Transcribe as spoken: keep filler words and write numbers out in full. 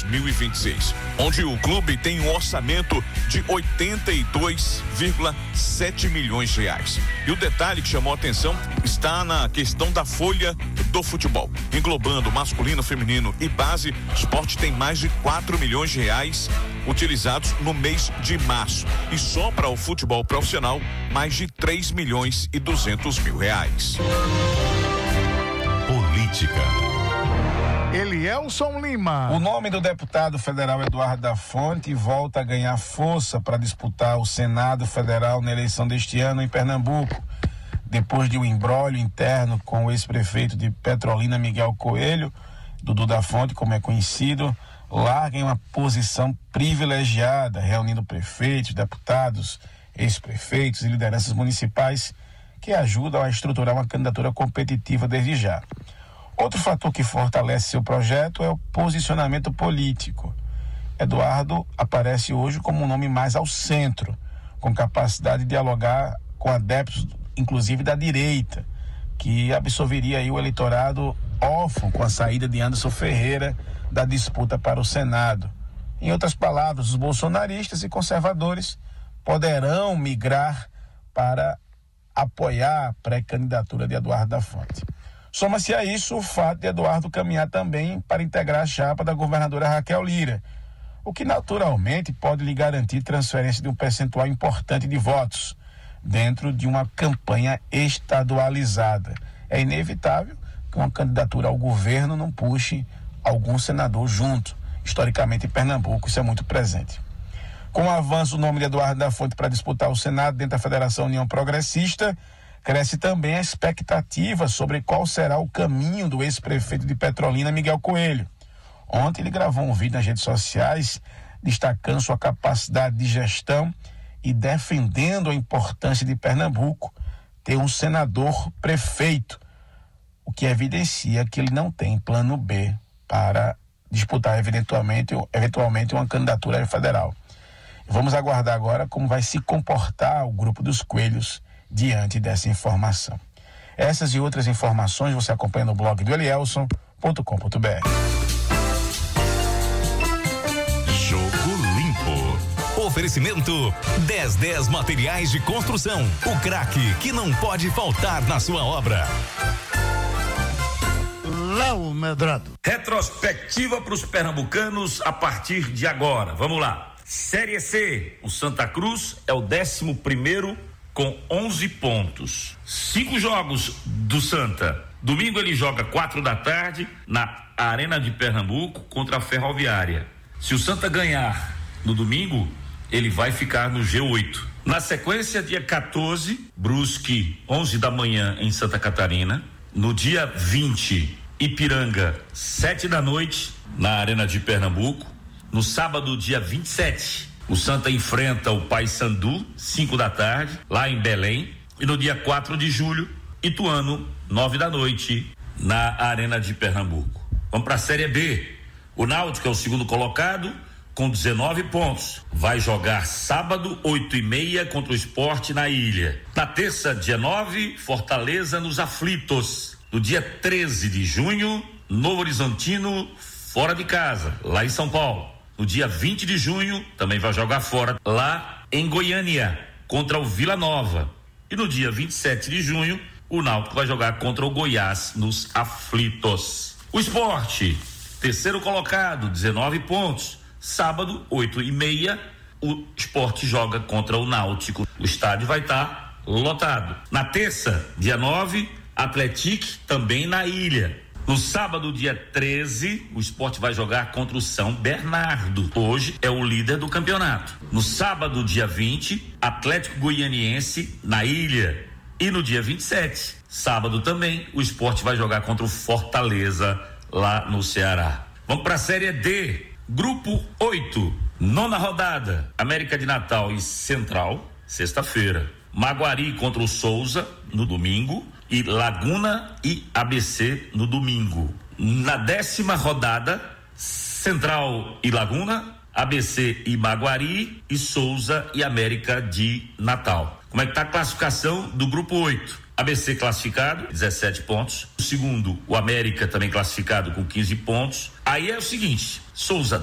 mil e vinte e seis, onde o clube tem um orçamento de oitenta e dois vírgula sete milhões de reais. E o detalhe que chamou a atenção está na questão da folha do futebol. Englobando masculino, feminino e base, o esporte tem mais de quatro milhões de reais utilizados no mês de março. E só para o futebol profissional, mais de três milhões e duzentos mil reais. Política. Elielson Lima. O nome do deputado federal Eduardo da Fonte volta a ganhar força para disputar o Senado Federal na eleição deste ano em Pernambuco, depois de um imbróglio interno com o ex-prefeito de Petrolina, Miguel Coelho. Dudu da Fonte, como é conhecido, larga em uma posição privilegiada, reunindo prefeitos, deputados, ex-prefeitos e lideranças municipais que ajudam a estruturar uma candidatura competitiva desde já. Outro fator que fortalece seu projeto é o posicionamento político. Eduardo aparece hoje como um nome mais ao centro, com capacidade de dialogar com adeptos, inclusive da direita, que absorveria aí o eleitorado órfão com a saída de Anderson Ferreira da disputa para o Senado. Em outras palavras, os bolsonaristas e conservadores poderão migrar para apoiar a pré-candidatura de Eduardo da Fonte. Soma-se a isso o fato de Eduardo caminhar também para integrar a chapa da governadora Raquel Lira, o que naturalmente pode lhe garantir transferência de um percentual importante de votos dentro de uma campanha estadualizada. É inevitável que uma candidatura ao governo não puxe algum senador junto. Historicamente, em Pernambuco, isso é muito presente. Com o avanço do nome de Eduardo da Fonte para disputar o Senado dentro da Federação União Progressista, cresce também a expectativa sobre qual será o caminho do ex-prefeito de Petrolina, Miguel Coelho. Ontem ele gravou um vídeo nas redes sociais destacando sua capacidade de gestão e defendendo a importância de Pernambuco ter um senador prefeito, o que evidencia que ele não tem plano B para disputar eventualmente, eventualmente uma candidatura federal. Vamos aguardar agora como vai se comportar o grupo dos Coelhos diante dessa informação. Essas e outras informações você acompanha no blog do elielson ponto com ponto b r. Jogo Limpo. Oferecimento dez dez Materiais de Construção. O craque que não pode faltar na sua obra. Léo Medrado. Retrospectiva para os pernambucanos a partir de agora. Vamos lá. Série C. O Santa Cruz é o décimo primeiro com onze pontos. Cinco jogos do Santa. Domingo ele joga quatro da tarde na Arena de Pernambuco contra a Ferroviária. Se o Santa ganhar no domingo, ele vai ficar no G oito. Na sequência, dia quatorze, Brusque, onze da manhã em Santa Catarina. No dia vinte, Ipiranga, sete da noite na Arena de Pernambuco. No sábado, dia vinte e sete, o Santa enfrenta o Paysandu, cinco da tarde, lá em Belém. E no dia quatro de julho, Ituano, nove da noite, na Arena de Pernambuco. Vamos para a Série B. O Náutico é o segundo colocado, com dezenove pontos. Vai jogar sábado, oito e meia, contra o Sport na Ilha. Na terça, dia nove, Fortaleza nos Aflitos. No dia treze de junho, Novo Horizontino, fora de casa, lá em São Paulo. No dia vinte de junho, também vai jogar fora, lá em Goiânia, contra o Vila Nova. E no dia vinte e sete de junho, o Náutico vai jogar contra o Goiás nos Aflitos. O Sport, terceiro colocado, dezenove pontos. Sábado, oito e meia, o Sport joga contra o Náutico. O estádio vai estar lotado. Na terça, dia nove, Atlético também na Ilha. No sábado, dia treze, o Sport vai jogar contra o São Bernardo. Hoje é o líder do campeonato. No sábado, dia vinte, Atlético Goianiense na Ilha. E no dia vinte e sete, sábado também, o Sport vai jogar contra o Fortaleza lá no Ceará. Vamos para a Série D. Grupo oito, nona rodada. América de Natal e Central, sexta-feira. Maguari contra o Souza no domingo. E Laguna e A B C no domingo. Na décima rodada, Central e Laguna, A B C e Maguari, e Souza e América de Natal. Como é que tá a classificação do grupo oito? A B C classificado, dezessete pontos. O segundo, o América também classificado com quinze pontos. Aí é o seguinte, Souza